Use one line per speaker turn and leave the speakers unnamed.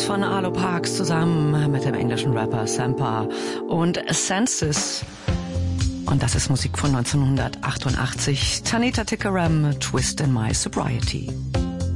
von Arlo Parks zusammen mit dem englischen Rapper Sampa und Senses. Und das ist Musik von 1988. Tanita Tikaram, Twist in My Sobriety.